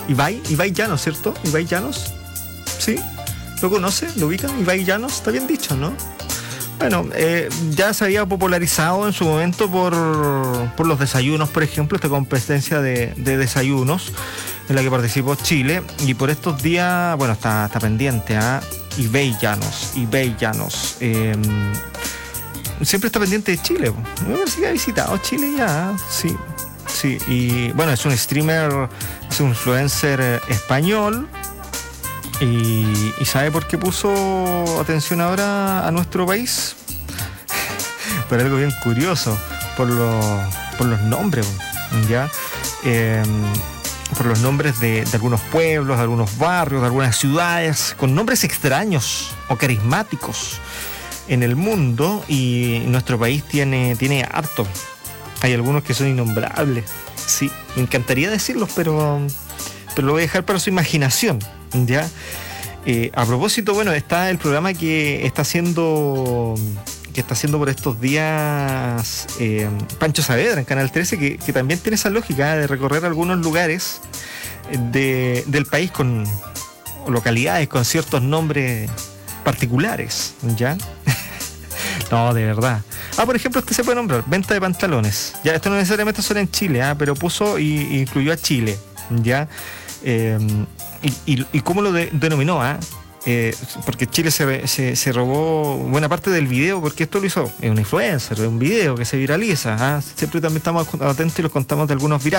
Ibai Llanos, ¿cierto? Ibai Llanos, ¿sí? ¿Lo conoce? ¿Lo ubica? Ibai Llanos, está bien dicho, ¿no? Bueno, ya se había popularizado en su momento por los desayunos, por ejemplo, esta competencia de desayunos en la que participó Chile, y por estos días, bueno, está pendiente a Ibai Llanos. Siempre está pendiente de Chile. Me parece que ha visitado Chile ya, sí. Y bueno, es un streamer, es un influencer español. ¿Y sabe por qué puso atención ahora a nuestro país? Por algo bien curioso, por los nombres, ¿ya? Por los nombres de algunos pueblos, de algunos barrios, de algunas ciudades, con nombres extraños o carismáticos en el mundo, y nuestro país tiene harto. Hay algunos que son innombrables. Sí, me encantaría decirlos, pero lo voy a dejar para su imaginación, ¿ya? A propósito, bueno, está el programa que está haciendo por estos días Pancho Saavedra en Canal 13, que también tiene esa lógica de recorrer algunos lugares del país o localidades con ciertos nombres particulares, ¿ya? No, de verdad. Por ejemplo, este se puede nombrar, venta de pantalones. Ya, esto no necesariamente solo en Chile, pero puso y incluyó a Chile, ¿ya? ¿Y cómo lo denominó? Porque Chile se robó buena parte del video, porque esto lo hizo un influencer, un video que se viraliza. Siempre también estamos atentos y los contamos de algunos virales.